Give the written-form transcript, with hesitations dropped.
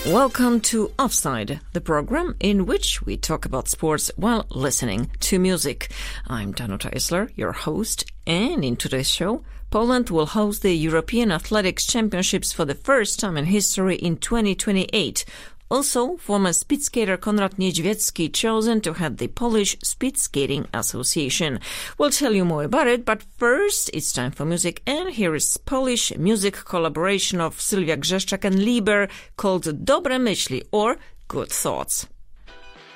Welcome to Offside, the program in which we talk about sports while listening to music. I'm Danuta Isler, your host, and in today's show, Poland will host the European Athletics Championships for the first time in history in 2028. Also, former speed skater Konrad Niedźwiecki chosen to head the Polish Speed Skating Association. We'll tell you more about it, but first it's time for music, and here is Polish music collaboration of Sylwia Grzeszczak and Lieber called Dobre Myśli, or Good Thoughts.